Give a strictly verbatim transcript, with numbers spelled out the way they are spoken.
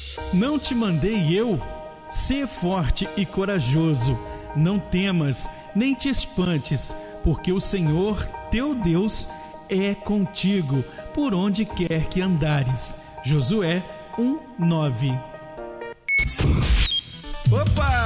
Não te mandei eu? Sê forte e corajoso, não temas, nem te espantes, porque o Senhor, teu Deus, é contigo, por onde quer que andares. Josué um, nove. Opa!